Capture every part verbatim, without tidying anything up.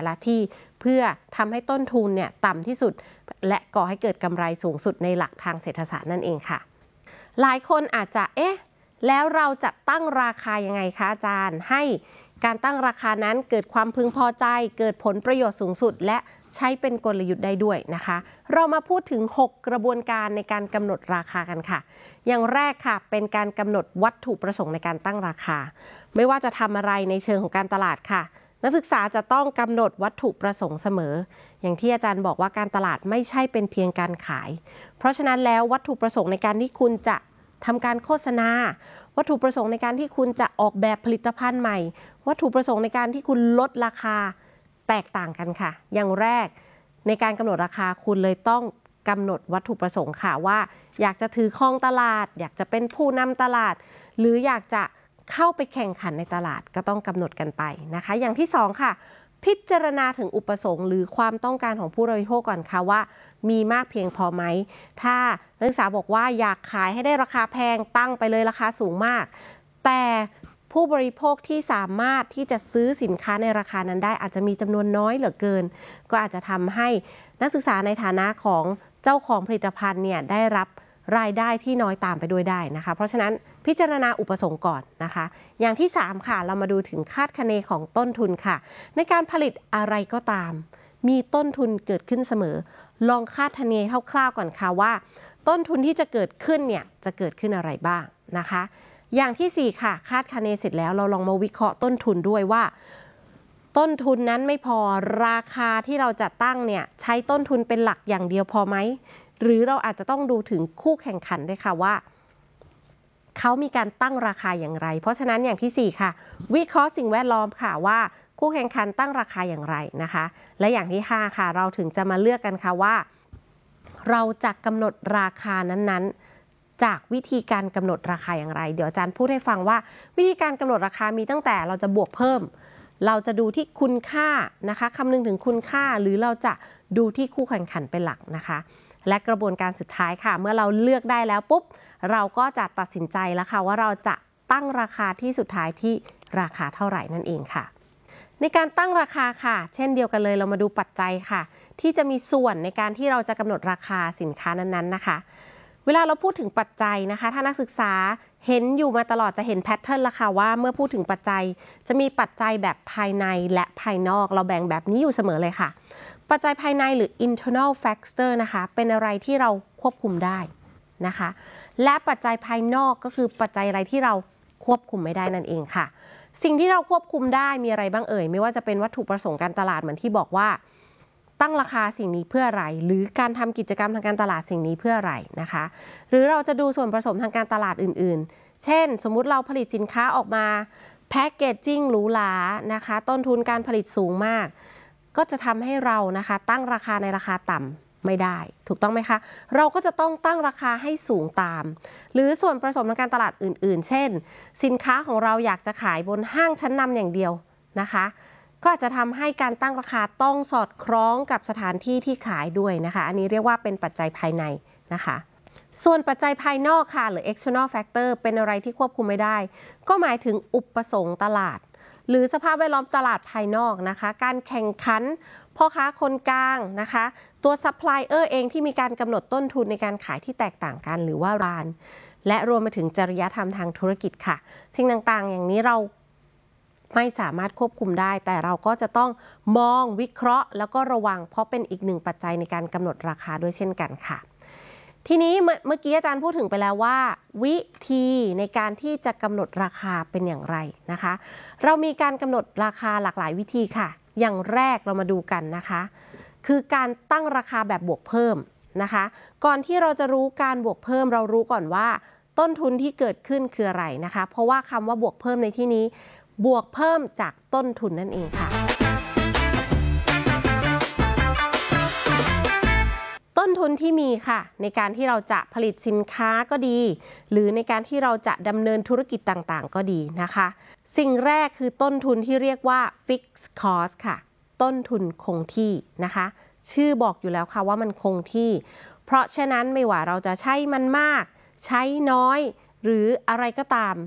ละที่เพื่อทำให้ต้นทุนเนี่ยต่ำที่สุดและก่อให้เกิดกำไรสูงสุดในหลักทางเศรษฐศาสตร์นั่นเองค่ะหลายคนอาจจะเอ๊ะแล้วเราจะตั้งราคายังไงคะอาจารย์ให้การตั้งราคานั้นเกิดความพึงพอใจเกิดผลประโยชน์สูงสุดและใช้เป็นกลยุทธ์ได้ด้วยนะคะเรามาพูดถึงหกกระบวนการในการกำหนดราคากันค่ะอย่างแรกค่ะเป็นการกำหนดวัตถุประสงค์ในการตั้งราคาไม่ว่าจะทำอะไรในเชิงของการตลาดค่ะนักศึกษาจะต้องกำหนดวัตถุประสงค์เสมออย่างที่อาจารย์บอกว่าการตลาดไม่ใช่เป็นเพียงการขายเพราะฉะนั้นแล้ววัตถุประสงค์ในการที่คุณจะทำการโฆษณาวัตถุประสงค์ในการที่คุณจะออกแบบผลิตภัณฑ์ใหม่วัตถุประสงค์ในการที่คุณลดราคาแตกต่างกันค่ะอย่างแรกในการกำหนดราคาคุณเลยต้องกำหนดวัตถุประสงค์ค่ะว่าอยากจะถือครองตลาดอยากจะเป็นผู้นำตลาดหรืออยากจะเข้าไปแข่งขันในตลาดก็ต้องกำหนดกันไปนะคะอย่างที่สองค่ะพิจารณาถึงอุปสงค์หรือความต้องการของผู้บริโภคก่อนค่ะว่ามีมากเพียงพอไหมถ้านักศึกษาบอกว่าอยากขายให้ได้ราคาแพงตั้งไปเลยราคาสูงมากแต่ผู้บริโภคที่สามารถที่จะซื้อสินค้าในราคานั้นได้อาจจะมีจำนวนน้อยเหลือเกินก็อาจจะทำให้นักศึกษาในฐานะของเจ้าของผลิตภัณฑ์เนี่ยได้รับรายได้ที่น้อยตามไปด้วยได้นะคะเพราะฉะนั้นพิจารณาอุปสงค์ก่อนนะคะอย่างที่สามค่ะเรามาดูถึงคาดคะเนของต้นทุนค่ะในการผลิตอะไรก็ตามมีต้นทุนเกิดขึ้นเสมอลองคาดคะเนคร่าวๆก่อนค่ะว่าต้นทุนที่จะเกิดขึ้นเนี่ยจะเกิดขึ้นอะไรบ้างนะคะอย่างที่สี่ค่ะคาดคะเนเสร็จแล้วเราลองมาวิเคราะห์ต้นทุนด้วยว่าต้นทุนนั้นไม่พอราคาที่เราจะตั้งเนี่ยใช้ต้นทุนเป็นหลักอย่างเดียวพอไหมหรือเราอาจจะต้องดูถึงคู่แข่งขันด้วยค่ะว่าเขามีการตั้งราคาอย่างไรเพราะฉะนั้นอย่างที่สี่ค่ะวิเคราะห์สิ่งแวดล้อมค่ะว่าคู่แข่งขันตั้งราคาอย่างไรนะคะและอย่างที่ห้าค่ะเราถึงจะมาเลือกกันค่ะว่าเราจะกำหนดราคานั้นๆจากวิธีการกำหนดราคาอย่างไรเดี๋ยวอาจารย์พูดให้ฟังว่าวิธีการกำหนดราคามีตั้งแต่เราจะบวกเพิ่มเราจะดูที่คุณค่านะคะคำนึงถึงคุณค่าหรือเราจะดูที่คู่แข่งขันเป็นหลักนะคะและกระบวนการสุดท้ายค่ะเมื่อเราเลือกได้แล้วปุ๊บเราก็จะตัดสินใจแล้วค่ะว่าเราจะตั้งราคาที่สุดท้ายที่ราคาเท่าไหร่นั่นเองค่ะในการตั้งราคาค่ะเช่นเดียวกันเลยเรามาดูปัจจัยค่ะที่จะมีส่วนในการที่เราจะกำหนดราคาสินค้านั้นๆนะคะเวลาเราพูดถึงปัจจัยนะคะถ้านักศึกษาเห็นอยู่มาตลอดจะเห็นแพทเทิร์นละค่ะว่าเมื่อพูดถึงปัจจัยจะมีปัจจัยแบบภายในและภายนอกเราแบ่งแบบนี้อยู่เสมอเลยค่ะปัจจัยภายในหรือ internal factor นะคะเป็นอะไรที่เราควบคุมได้นะคะและปัจจัยภายนอกก็คือปัจจัยอะไรที่เราควบคุมไม่ได้นั่นเองค่ะสิ่งที่เราควบคุมได้มีอะไรบ้างเอ่ยไม่ว่าจะเป็นวัตถุประสงค์การตลาดเหมือนที่บอกว่าตั้งราคาสิ่งนี้เพื่ออะไรหรือการทำกิจกรรมทางการตลาดสิ่งนี้เพื่ออะไรนะคะหรือเราจะดูส่วนผสมทางการตลาดอื่นๆเช่นสมมุติเราผลิตสินค้าออกมาแพคเกจจิ้งหรูหรานะคะต้นทุนการผลิตสูงมากก็จะทำให้เรานะคะตั้งราคาในราคาต่ำไม่ได้ถูกต้องไหมคะเราก็จะต้องตั้งราคาให้สูงตามหรือส่วนผสมทางการตลาดอื่นๆเช่นสินค้าของเราอยากจะขายบนห้างชั้นนำอย่างเดียวนะคะก็อาจจะทำให้การตั้งราคาต้องสอดคล้องกับสถานที่ที่ขายด้วยนะคะอันนี้เรียกว่าเป็นปัจจัยภายในนะคะส่วนปัจจัยภายนอกค่ะหรือ external factor เป็นอะไรที่ควบคุมไม่ได้ก็หมายถึงอุปสงค์ตลาดหรือสภาพแวดล้อมตลาดภายนอกนะคะการแข่งขันพ่อค้าคนกลางนะคะตัวซัพพลายเออร์เองที่มีการกำหนดต้นทุนในการขายที่แตกต่างกันหรือว่าร้านและรวมไปถึงจริยธรรมทางธุรกิจค่ะสิ่งต่างๆอย่างนี้เราไม่สามารถควบคุมได้แต่เราก็จะต้องมองวิเคราะห์แล้วก็ระวังเพราะเป็นอีกหนึ่งปัจจัยในการกำหนดราคาด้วยเช่นกันค่ะทีนี้เมื่อกี้อาจารย์พูดถึงไปแล้วว่าวิธีในการที่จะกำหนดราคาเป็นอย่างไรนะคะเรามีการกำหนดราคาหลากหลายวิธีค่ะอย่างแรกเรามาดูกันนะคะคือการตั้งราคาแบบบวกเพิ่มนะคะก่อนที่เราจะรู้การบวกเพิ่มเรารู้ก่อนว่าต้นทุนที่เกิดขึ้นคืออะไรนะคะเพราะว่าคำว่าบวกเพิ่มในที่นี้บวกเพิ่มจากต้นทุนนั่นเองค่ะต้นทุนที่มีค่ะในการที่เราจะผลิตสินค้าก็ดีหรือในการที่เราจะดำเนินธุรกิจต่างๆก็ดีนะคะสิ่งแรกคือต้นทุนที่เรียกว่า fixed cost ค่ะต้นทุนคงที่นะคะชื่อบอกอยู่แล้วค่ะว่ามันคงที่เพราะฉะนั้นไม่ว่าเราจะใช้มันมากใช้น้อยหรืออะไรก็ตาม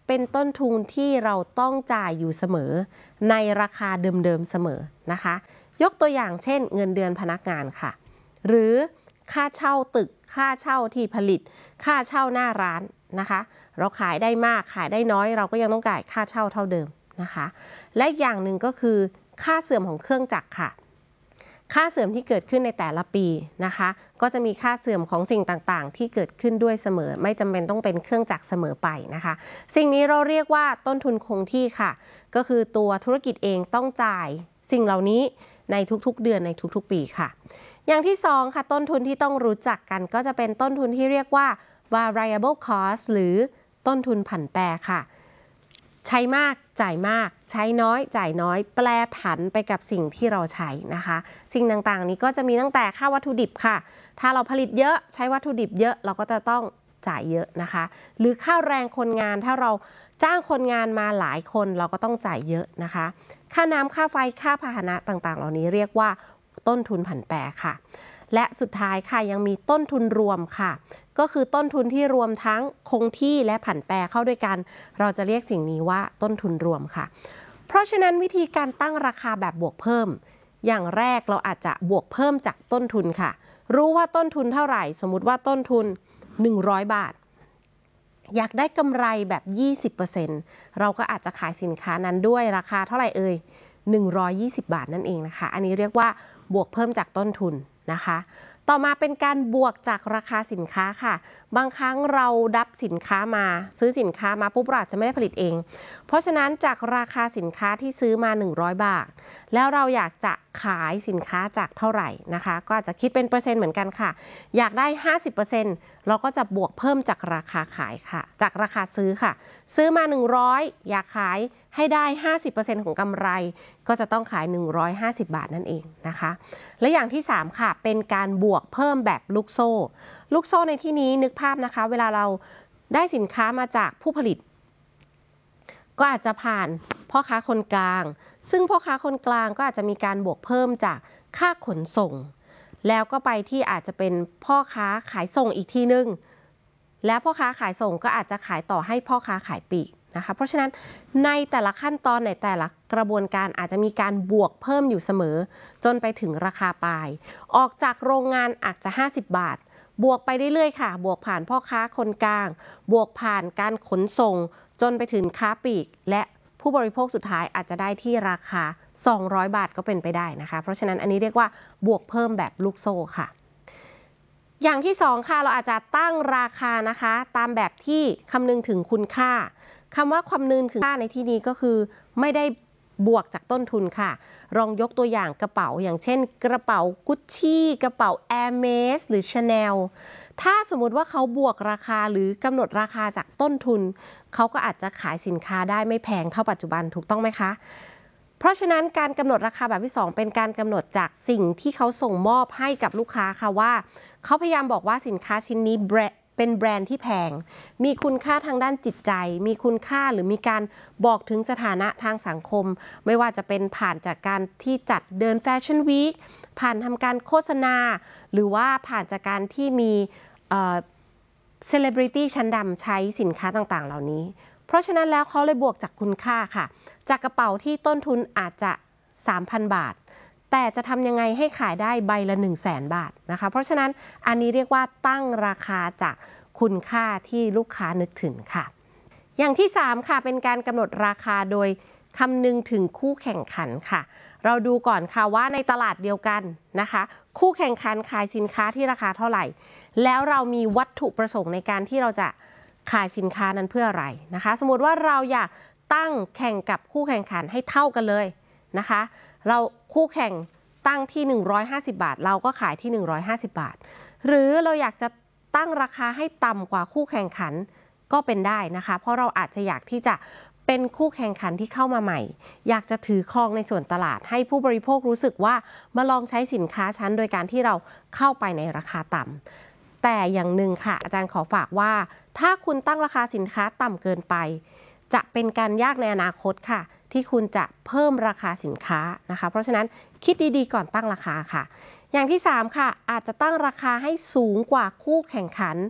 เป็นต้นทุนที่เราต้องจ่ายอยู่เสมอในราคาเดิมๆเสมอนะคะยกตัวอย่างเช่นเงินเดือนพนักงานค่ะหรือค่าเช่าตึกค่าเช่าที่ผลิตค่าเช่าหน้าร้านนะคะเราขายได้มากขายได้น้อยเราก็ยังต้องจ่ายค่าเช่าเท่าเดิมนะคะและอย่างหนึ่งก็คือค่าเสื่อมของเครื่องจักรค่ะค่าเสื่อมที่เกิดขึ้นในแต่ละปีนะคะก็จะมีค่าเสื่อมของสิ่งต่างๆที่เกิดขึ้นด้วยเสมอไม่จำเป็นต้องเป็นเครื่องจักรเสมอไปนะคะสิ่งนี้เราเรียกว่าต้นทุนคงที่ค่ะก็คือตัวธุรกิจเองต้องจ่ายสิ่งเหล่านี้ในทุกๆเดือนในทุกๆปีค่ะอย่างที่สองค่ะต้นทุนที่ต้องรู้จักกันก็จะเป็นต้นทุนที่เรียกว่า variable cost หรือต้นทุนผันแปรค่ะใช้มากจ่ายมากใช้น้อยจ่ายน้อยแปรผันไปกับสิ่งที่เราใช้นะคะสิ่งต่างๆนี้ก็จะมีตั้งแต่ค่าวัตถุดิบค่ะถ้าเราผลิตเยอะใช้วัตถุดิบเยอะเราก็จะต้องจ่ายเยอะนะคะหรือค่าแรงคนงานถ้าเราจ้างคนงานมาหลายคนเราก็ต้องจ่ายเยอะนะคะค่าน้ำค่าไฟค่าพาหนะต่างๆเหล่านี้เรียกว่าต้นทุนผันแปรค่ะและสุดท้ายค่ะยังมีต้นทุนรวมค่ะก็คือต้นทุนที่รวมทั้งคงที่และผันแปรเข้าด้วยกันเราจะเรียกสิ่งนี้ว่าต้นทุนรวมค่ะเพราะฉะนั้นวิธีการตั้งราคาแบบบวกเพิ่มอย่างแรกเราอาจจะบวกเพิ่มจากต้นทุนค่ะรู้ว่าต้นทุนเท่าไหร่สมมุติว่าต้นทุนหนึ่งร้อยบาทอยากได้กำไรแบบ ยี่สิบเปอร์เซ็นต์ เราก็อาจจะขายสินค้านั้นด้วยราคาเท่าไหร่เอ่ยหนึ่งร้อยยี่สิบบาทนั่นเองนะคะอันนี้เรียกว่าบวกเพิ่มจากต้นทุนนะคะต่อมาเป็นการบวกจากราคาสินค้าค่ะบางครั้งเรารับสินค้ามาซื้อสินค้ามาปุ๊บเราอาจจะไม่ได้ผลิตเองเพราะฉะนั้นจากราคาสินค้าที่ซื้อมาหนึ่งร้อยบาทแล้วเราอยากจะขายสินค้าจากเท่าไหร่นะคะก็อาจจะคิดเป็นเปอร์เซ็นต์เหมือนกันค่ะอยากได้ ห้าสิบเปอร์เซ็นต์ เราก็จะบวกเพิ่มจากราคาขายค่ะจากราคาซื้อค่ะซื้อมาหนึ่งร้อยอยากขายให้ได้ ห้าสิบเปอร์เซ็นต์ ของกำไรก็จะต้องขายหนึ่งร้อยห้าสิบบาทนั่นเองนะคะและอย่างที่สามค่ะเป็นการบวกเพิ่มแบบลูกโซ่ลูกโซ่ในที่นี้นึกภาพนะคะเวลาเราได้สินค้ามาจากผู้ผลิตก็อาจจะผ่านพ่อค้าคนกลางซึ่งพ่อค้าคนกลางก็อาจจะมีการบวกเพิ่มจากค่าขนส่งแล้วก็ไปที่อาจจะเป็นพ่อค้าขายส่งอีกทีนึงแล้วพ่อค้าขายส่งก็อาจจะขายต่อให้พ่อค้าขายปลีกนะคะเพราะฉะนั้นในแต่ละขั้นตอนในแต่ละกระบวนการอาจจะมีการบวกเพิ่มอยู่เสมอจนไปถึงราคาปลายออกจากโรงงานอาจจะห้าสิบบาทบวกไปเรื่อยๆค่ะบวกผ่านพ่อค้าคนกลางบวกผ่านการขนส่งจนไปถึงค้าปลีกและผู้บริโภคสุดท้ายอาจจะได้ที่ราคาสองร้อยบาทก็เป็นไปได้นะคะเพราะฉะนั้นอันนี้เรียกว่าบวกเพิ่มแบบลูกโซ่ค่ะอย่างที่สองค่ะเราอาจจะตั้งราคานะคะตามแบบที่คำนึงถึงคุณค่าคำว่าคำนึงถึงค่าในที่นี้ก็คือไม่ได้บวกจากต้นทุนค่ะลองยกตัวอย่างกระเป๋าอย่างเช่นกระเป๋ากุชชี่กระเป๋าแอร์เมสหรือชาแนลถ้าสมมุติว่าเขาบวกราคาหรือกำหนดราคาจากต้นทุนเขาก็อาจจะขายสินค้าได้ไม่แพงเท่าปัจจุบันถูกต้องไหมคะเพราะฉะนั้นการกำหนดราคาแบบที่สองเป็นการกำหนดจากสิ่งที่เขาส่งมอบให้กับลูกค้าค่ะว่าเขาพยายามบอกว่าสินค้าชิ้นนี้เป็นแบรนด์ที่แพงมีคุณค่าทางด้านจิตใจมีคุณค่าหรือมีการบอกถึงสถานะทางสังคมไม่ว่าจะเป็นผ่านจากการที่จัดเดินแฟชั่นวีคผ่านทำการโฆษณาหรือว่าผ่านจากการที่มีเซเลบริตี้ชั้นดำใช้สินค้าต่างๆเหล่านี้เพราะฉะนั้นแล้วเขาเลยบวกจากคุณค่าค่ะจากกระเป๋าที่ต้นทุนอาจจะ สามพัน บาทแต่จะทำยังไงให้ขายได้ใบละ หนึ่งแสน บาทนะคะเพราะฉะนั้นอันนี้เรียกว่าตั้งราคาจากคุณค่าที่ลูกค้านึกถึงค่ะอย่างที่สามค่ะเป็นการกำหนดราคาโดยคำนึงถึงคู่แข่งขันค่ะเราดูก่อนค่ะว่าในตลาดเดียวกันนะคะคู่แข่งขันขายสินค้าที่ราคาเท่าไหร่แล้วเรามีวัตถุประสงค์ในการที่เราจะขายสินค้านั้นเพื่ออะไรนะคะสมมติว่าเราอยากตั้งแข่งกับคู่แข่งขันให้เท่ากันเลยนะคะเราคู่แข่งตั้งที่หนึ่งร้อยห้าสิบบาทเราก็ขายที่หนึ่งร้อยห้าสิบบาทหรือเราอยากจะตั้งราคาให้ต่ำกว่าคู่แข่งขันก็เป็นได้นะคะเพราะเราอาจจะอยากที่จะเป็นคู่แข่งขันที่เข้ามาใหม่อยากจะถือครองในส่วนตลาดให้ผู้บริโภครู้สึกว่ามาลองใช้สินค้าชั้นโดยการที่เราเข้าไปในราคาต่ำแต่อย่างหนึ่งค่ะอาจารย์ขอฝากว่าถ้าคุณตั้งราคาสินค้าต่ำเกินไปจะเป็นการยากในอนาคตค่ะที่คุณจะเพิ่มราคาสินค้านะคะเพราะฉะนั้นคิดดีๆก่อนตั้งราคาค่ะอย่างที่สามค่ะอาจจะตั้งราคาให้สูงกว่าคู่แข่งขัน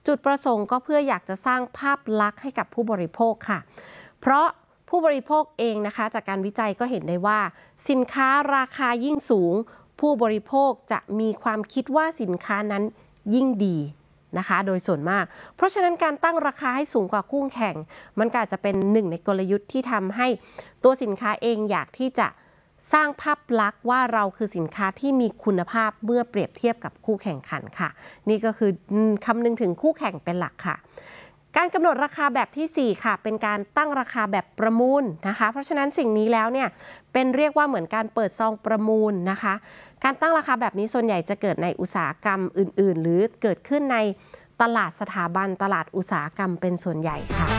จุดประสงค์ก็เพื่ออยากจะสร้างภาพลักษณ์ให้กับผู้บริโภคค่ะเพราะผู้บริโภคเองนะคะจากการวิจัยก็เห็นได้ว่าสินค้าราคายิ่งสูงผู้บริโภคจะมีความคิดว่าสินค้านั้นยิ่งดีนะคะโดยส่วนมากเพราะฉะนั้นการตั้งราคาให้สูงกว่าคู่แข่งมันก็อาจจะเป็นหนึ่งในกลยุทธ์ที่ทำให้ตัวสินค้าเองอยากที่จะสร้างภาพลักษณ์ว่าเราคือสินค้าที่มีคุณภาพเมื่อเปรียบเทียบกับคู่แข่งขันค่ะนี่ก็คือคำนึงถึงคู่แข่งเป็นหลักค่ะการกำหนดราคาแบบที่สี่ค่ะเป็นการตั้งราคาแบบประมูลนะคะเพราะฉะนั้นสิ่งนี้แล้วเนี่ยเป็นเรียกว่าเหมือนการเปิดซองประมูลนะคะการตั้งราคาแบบนี้ส่วนใหญ่จะเกิดในอุตสาหกรรมอื่นๆหรือเกิดขึ้นในตลาดสถาบันตลาดอุตสาหกรรมเป็นส่วนใหญ่ค่ะ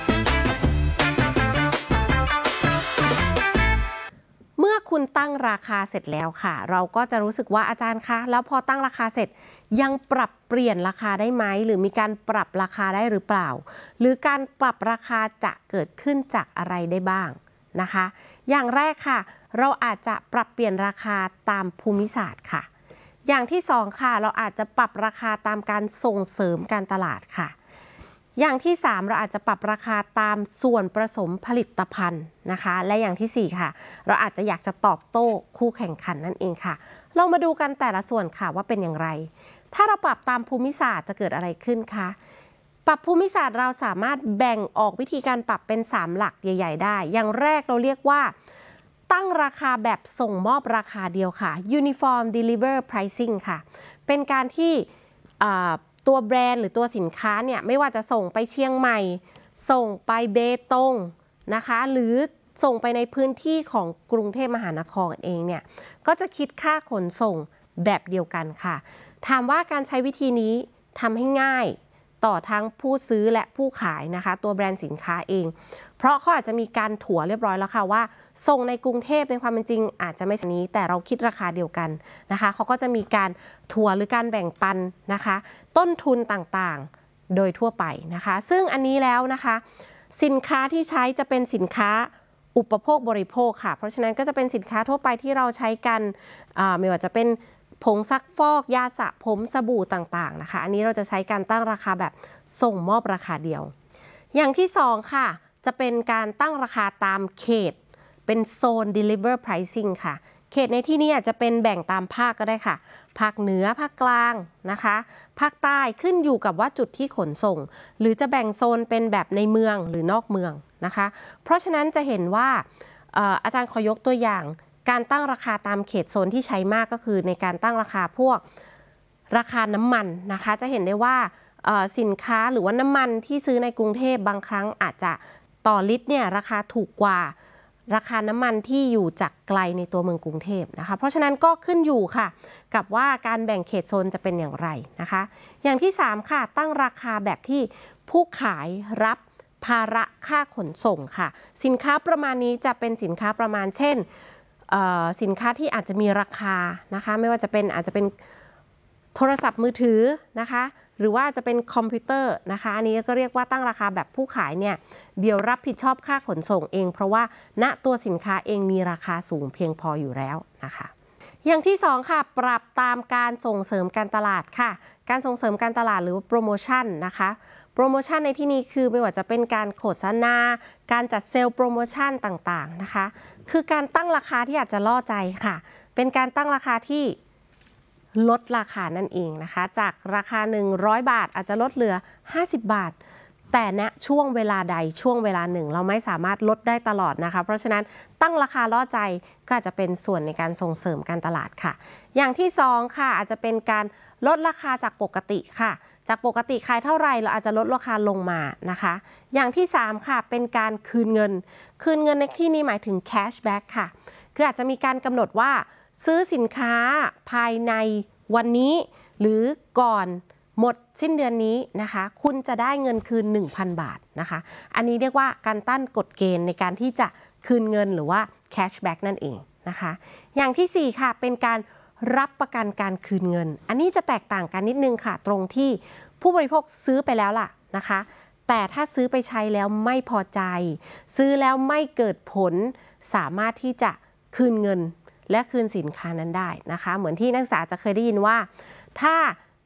เมื่อคุณตั้งราคาเสร็จแล้วค่ะเราก็จะรู้สึกว่าอาจารย์คะแล้วพอตั้งราคาเสร็จยังปรับเปลี่ยนราคาได้ไหมหรือมีการปรับราคาได้หรือเปล่าหรือการปรับราคาจะเกิดขึ้นจากอะไรได้บ้างนะคะอย่างแรกค่ะเราอาจจะปรับเปลี่ยนราคาตามภูมิศาสตร์ค่ะอย่างที่สองค่ะเราอาจจะปรับราคาตามการส่งเสริมการตลาดค่ะอย่างที่สามเราอาจจะปรับราคาตามส่วนผสมผลิตภัณฑ์นะคะและอย่างที่สี่ค่ะเราอาจจะอยากจะตอบโต้คู่แข่งขันนั่นเองค่ะลองมาดูกันแต่ละส่วนค่ะว่าเป็นอย่างไรถ้าเราปรับตามภูมิศาสตร์จะเกิดอะไรขึ้นคะปรับภูมิศาสตร์เราสามารถแบ่งออกวิธีการปรับเป็นสามหลักใหญ่ๆได้อย่างแรกเราเรียกว่าตั้งราคาแบบส่งมอบราคาเดียวค่ะ Uniform Deliver Pricing ค่ะเป็นการที่ตัวแบรนด์หรือตัวสินค้าเนี่ยไม่ว่าจะส่งไปเชียงใหม่ส่งไปเบตงนะคะหรือส่งไปในพื้นที่ของกรุงเทพมหานครเองเนี่ยก็จะคิดค่าขนส่งแบบเดียวกันค่ะถามว่าการใช้วิธีนี้ทำให้ง่ายต่อทั้งผู้ซื้อและผู้ขายนะคะตัวแบรนด์สินค้าเองเพราะเขาอาจจะมีการถั่วเรียบร้อยแล้วค่ะว่าส่งในกรุงเทพในความเป็นจริงอาจจะไม่ใช่นี้แต่เราคิดราคาเดียวกันนะคะเขาก็จะมีการถั่วหรือการแบ่งปันนะคะต้นทุนต่างๆโดยทั่วไปนะคะซึ่งอันนี้แล้วนะคะสินค้าที่ใช้จะเป็นสินค้าอุปโภคบริโภคค่ะเพราะฉะนั้นก็จะเป็นสินค้าทั่วไปที่เราใช้กันไม่ว่าจะเป็นผงซักฟอกยาสระผมสบู่ต่างๆนะคะอันนี้เราจะใช้การตั้งราคาแบบส่งมอบราคาเดียวอย่างที่สองค่ะจะเป็นการตั้งราคาตามเขตเป็นโซน deliver pricing ค่ะเขตในที่นี้อาจจะเป็นแบ่งตามภาคก็ได้ค่ะภาคเหนือภาคกลางนะคะภาคใต้ขึ้นอยู่กับว่าจุดที่ขนส่งหรือจะแบ่งโซนเป็นแบบในเมืองหรือนอกเมืองนะคะเพราะฉะนั้นจะเห็นว่าอาจารย์ขอยกตัวอย่างการตั้งราคาตามเขตโซนที่ใช้มากก็คือในการตั้งราคาพวกราคาน้ำมันนะคะจะเห็นได้ว่าสินค้าหรือว่าน้ำมันที่ซื้อในกรุงเทพบางครั้งอาจจะต่อลิตรเนี่ยราคาถูกกว่าราคาน้ำมันที่อยู่จากไกลในตัวเมืองกรุงเทพนะคะเพราะฉะนั้นก็ขึ้นอยู่ค่ะกับว่าการแบ่งเขตโซนจะเป็นอย่างไรนะคะอย่างที่สามค่ะตั้งราคาแบบที่ผู้ขายรับภาระค่าขนส่งค่ะสินค้าประมาณนี้จะเป็นสินค้าประมาณเช่นสินค้าที่อาจจะมีราคานะคะไม่ว่าจะเป็นอาจจะเป็นโทรศัพท์มือถือนะคะหรือว่าจะเป็นคอมพิวเตอร์นะคะอันนี้ก็เรียกว่าตั้งราคาแบบผู้ขายเนี่ยเดี๋ยวรับผิดชอบค่าขนส่งเองเพราะว่าณตัวสินค้าเองมีราคาสูงเพียงพออยู่แล้วนะคะอย่างที่สองค่ะปรับตามการส่งเสริมการตลาดค่ะการส่งเสริมการตลาดหรือโปรโมชั่นนะคะโปรโมชั่นในที่นี้คือไม่ว่าจะเป็นการโฆษณาการจัดเซลล์โปรโมชั่นต่างๆนะคะคือการตั้งราคาที่อาจจะล่อใจค่ะเป็นการตั้งราคาที่ลดราคานั่นเองนะคะจากราคาหนึ่งร้อยบาทอาจจะลดเหลือห้าสิบบาทแต่ณช่วงเวลาใดช่วงเวลาหนึ่งเราไม่สามารถลดได้ตลอดนะคะเพราะฉะนั้นตั้งราคาล่อใจก็อาจจะเป็นส่วนในการส่งเสริมการตลาดค่ะอย่างที่สองค่ะอาจจะเป็นการลดราคาจากปกติค่ะจากปกติขายเท่าไหร่เราอาจจะลดราคาลงมานะคะอย่างที่สามค่ะเป็นการคืนเงินคืนเงินในที่นี้หมายถึง cashback ค่ะคืออาจจะมีการกำหนดว่าซื้อสินค้าภายในวันนี้หรือก่อนหมดสิ้นเดือนนี้นะคะคุณจะได้เงินคืน หนึ่งพัน บาทนะคะอันนี้เรียกว่าการตั้งกฎเกณฑ์ในการที่จะคืนเงินหรือว่า cashback นั่นเองนะคะอย่างที่สี่ค่ะเป็นการรับประกันการคืนเงินอันนี้จะแตกต่างกันนิดนึงค่ะตรงที่ผู้บริโภคซื้อไปแล้วล่ะนะคะแต่ถ้าซื้อไปใช้แล้วไม่พอใจซื้อแล้วไม่เกิดผลสามารถที่จะคืนเงินและคืนสินค้านั้นได้นะคะเหมือนที่นักศึกษาจะเคยได้ยินว่าถ้า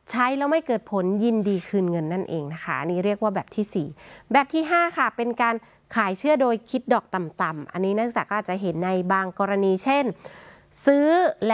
ใช้แล้วไม่เกิดผลยินดีคืนเงินนั่นเองนะคะอันนี้เรียกว่าแบบที่สี่แบบที่ห้าค่ะเป็นการขายเชื่อโดยคิดดอกต่ำๆอันนี้นักศึกษาก็อาจจะเห็นในบางกรณีเช่นซื้อ